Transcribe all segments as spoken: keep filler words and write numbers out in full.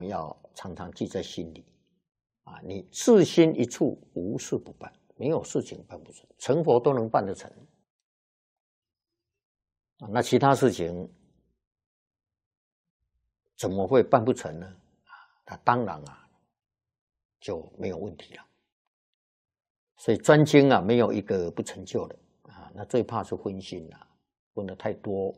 要常常记在心里啊！你自心一处，无事不办，没有事情办不成，成佛都能办得成啊！那其他事情怎么会办不成呢？啊，那当然啊就没有问题了。所以专精啊，没有一个不成就的啊。那最怕是分心啊，分的太多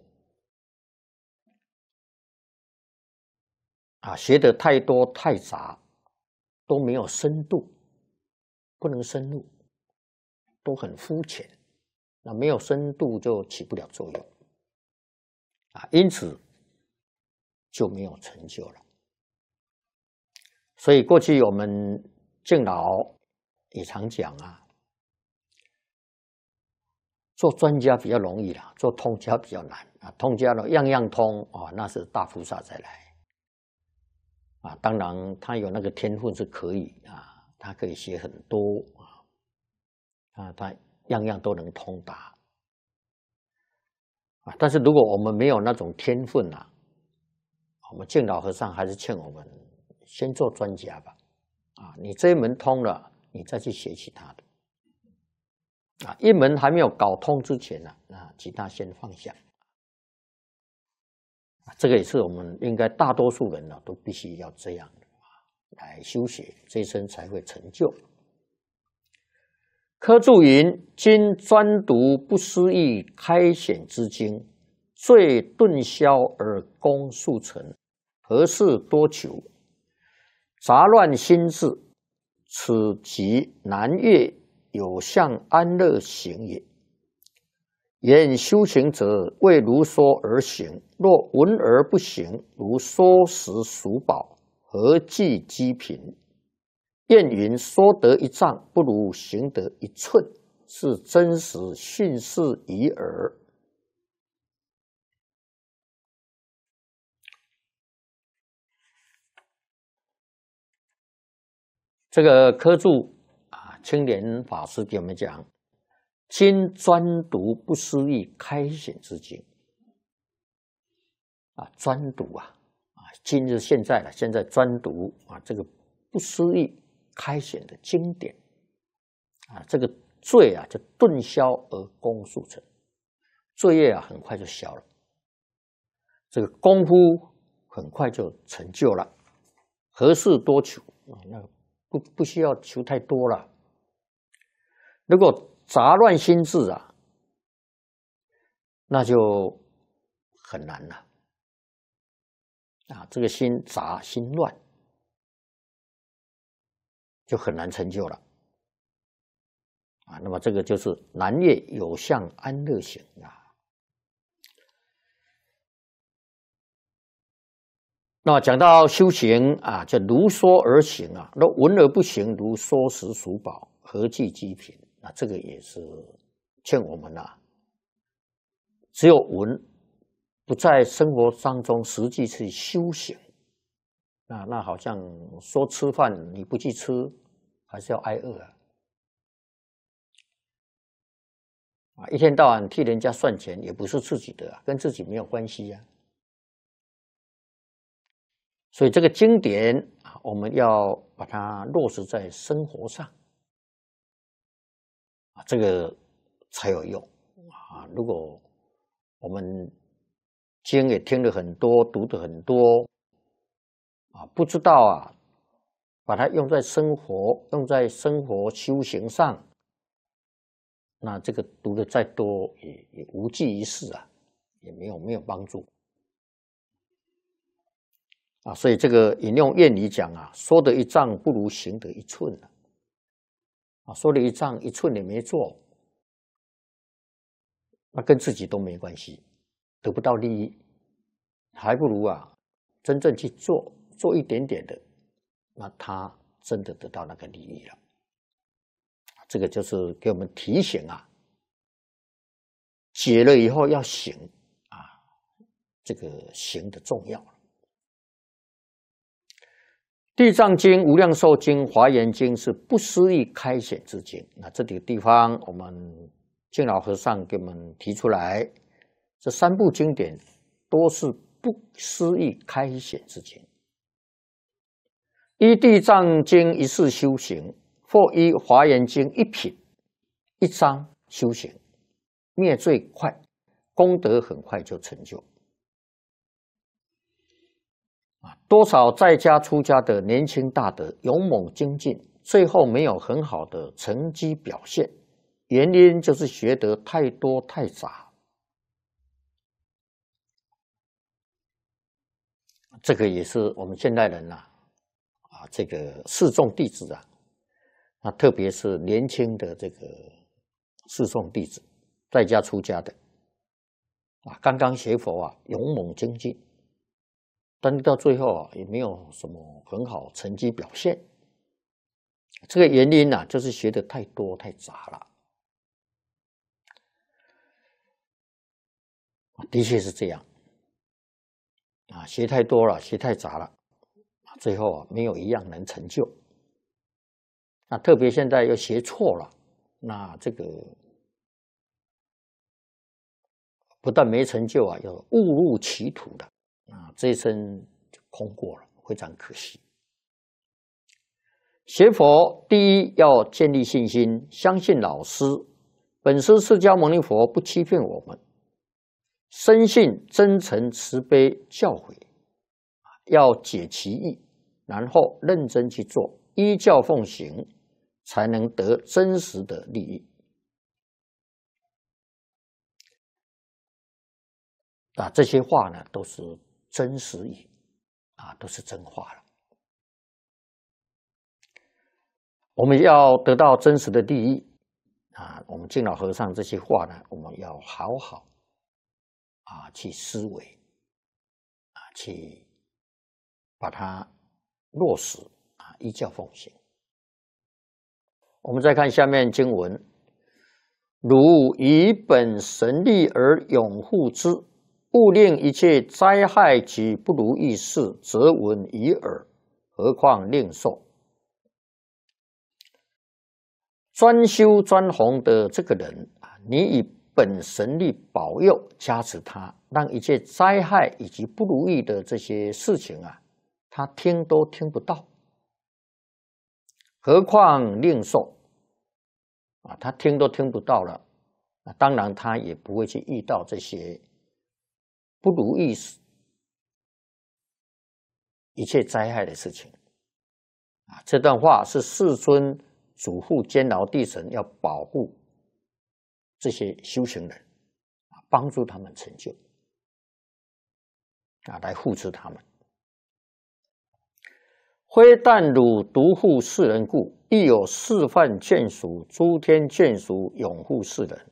啊，学的太多太杂，都没有深度，不能深入，都很肤浅。那没有深度就起不了作用啊，因此就没有成就了。所以过去我们敬老也常讲啊，做专家比较容易啦，做通家比较难啊。通家呢，样样通啊，那是大菩萨才来啊。当然，他有那个天分是可以啊，他可以学很多啊，啊，他样样都能通达啊。但是如果我们没有那种天分啊，我们敬老和尚还是劝我们先做专家吧啊。你这一门通了，你再去学其他的。啊，一门还没有搞通之前呢、啊，啊，其他先放下。啊，这个也是我们应该大多数人呢、啊、都必须要这样的啊来修学，这一生才会成就。科注云：今专读不思议开显之经，最顿消而功速成，何事多求？杂乱心智，此即南越有相安乐行也。言修行者为如说而行，若闻而不行，如说食黍宝，何计积贫？谚云：说得一丈，不如行得一寸，是真实训示已耳。这个科注啊，青莲法师给我们讲：今专读不思议开显之经啊，专读啊啊，今日现在了，现在专读啊，这个不思议开显的经典啊，这个罪啊就顿消而功速成，罪业啊很快就消了，这个功夫很快就成就了。何事多求啊？那不不需要求太多了。如果杂乱心智啊，那就很难了啊！这个心杂心乱，就很难成就了啊。那么这个就是南越有相安乐行啊。那讲到修行啊，就如说而行啊，若闻而不行，如说食黍宝，何计积贫？那这个也是劝我们啊，只有闻，不在生活当中实际去修行，那那好像说吃饭你不去吃，还是要挨饿啊！啊，一天到晚替人家算钱，也不是自己的、啊，跟自己没有关系呀、啊。所以这个经典啊，我们要把它落实在生活上啊，这个才有用啊。如果我们经也听了很多，读的很多啊，不知道啊，把它用在生活，用在生活修行上，那这个读的再多也也无济于事啊，也没有没有帮助。啊，所以这个引用谚语讲啊，说得一丈不如行得一寸啊。啊，说了一丈一寸也没做，那跟自己都没关系，得不到利益，还不如啊，真正去做，做一点点的，那他真的得到那个利益了。这个就是给我们提醒啊，解了以后要行啊，这个行的重要。地藏经、无量寿经、华严经是不思议开显之经。那这几个地方，我们敬老和尚给我们提出来，这三部经典都是不思议开显之经依地藏经一事修行，或依华严经一品一章修行，灭罪快，功德很快就成就。啊，多少在家出家的年轻大德勇猛精进，最后没有很好的成绩表现，原因就是学得太多太杂。这个也是我们现代人呐、啊，啊，这个示众弟子啊，啊，特别是年轻的这个示众弟子，在家出家的，啊，刚刚学佛啊，勇猛精进，但到最后啊，也没有什么很好成绩表现。这个原因呢、啊，就是学的太多太杂了。的确是这样。啊，学太多了，学太杂了，最后啊，没有一样能成就。那特别现在又学错了，那这个不但没成就啊，又误入歧途了啊，这一生就空过了，非常可惜。学佛第一要建立信心，相信老师。本师释迦牟尼佛不欺骗我们，深信真诚慈悲教诲，要解其意，然后认真去做，依教奉行，才能得真实的利益。啊，这些话呢，都是真实语，啊，都是真话了。我们要得到真实的利益，啊，我们敬老和尚这些话呢，我们要好好啊去思维，啊，去把它落实，啊，依教奉行。我们再看下面经文：汝以本神力而拥护之，勿令一切灾害及不如意事则闻于耳，何况令受。专修专弘的这个人啊，你以本神力保佑加持他，让一切灾害以及不如意的这些事情啊，他听都听不到，何况令受啊，他听都听不到了，啊，当然他也不会去遇到这些不如意事、一切灾害的事情啊。这段话是世尊嘱咐监牢地神要保护这些修行人，帮助他们成就，啊，来护持他们。非但汝独护世人故，亦有示范眷属、诸天眷属拥护世人，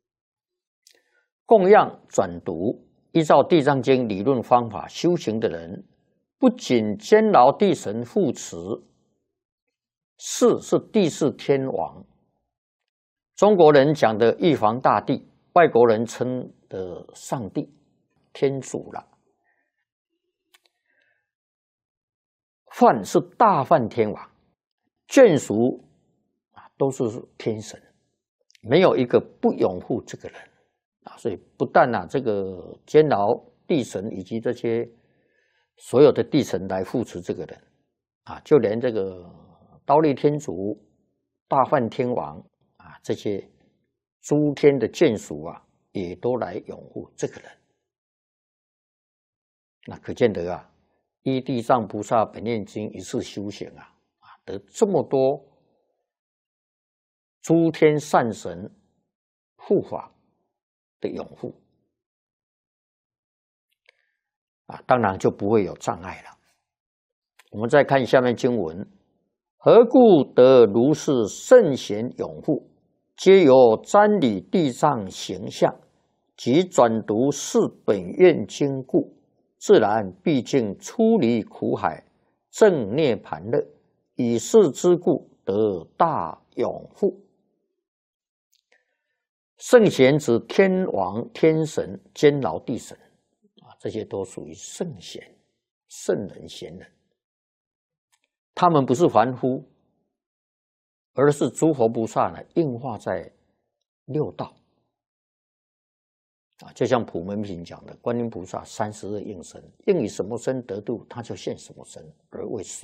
供养转读，依照地藏经理论方法修行的人，不仅监牢地神护持，四是地四天王，中国人讲的玉皇大帝，外国人称的上帝、天主了。梵是大梵天王，眷属啊都是天神，没有一个不拥护这个人啊。所以不但啊这个监牢地神以及这些所有的地神来护持这个人啊，就连这个忉利天主、大梵天王啊这些诸天的眷属啊，也都来拥护这个人。那可见得啊，依地藏菩萨本愿经一世修行啊，啊得这么多诸天善神护法的拥护啊，当然就不会有障碍了。我们再看下面经文：何故得如是圣贤拥护？皆由瞻礼地藏形象及转读是本愿经故，自然毕竟出离苦海，正涅盘乐，以是之故得大拥护。圣贤指天王、天神、监牢地神啊，这些都属于圣贤、圣人、贤人。他们不是凡夫，而是诸佛菩萨呢应化在六道啊，就像普门品讲的，观音菩萨三十二应身，应以什么身得度，他就现什么身而为所。